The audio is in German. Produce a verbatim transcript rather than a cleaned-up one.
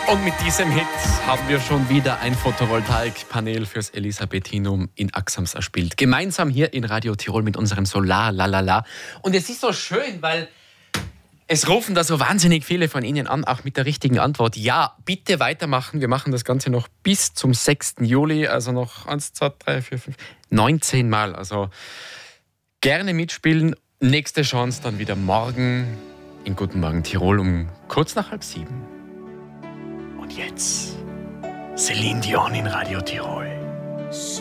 Und mit diesem Hit haben wir schon wieder ein Photovoltaikpanel fürs Elisabethinum in Axams erspielt. Gemeinsam hier in Radio Tirol mit unserem Solar Lalala. Und es ist so schön, weil es rufen da so wahnsinnig viele von Ihnen an, auch mit der richtigen Antwort. Ja, bitte weitermachen. Wir machen das Ganze noch bis zum sechsten Juli. Also noch eins, zwei, drei, vier, fünf, neunzehn Mal. Also gerne mitspielen. Nächste Chance dann wieder morgen in Guten Morgen Tirol um kurz nach halb sieben. Und jetzt Celine Dion in Radio Tirol.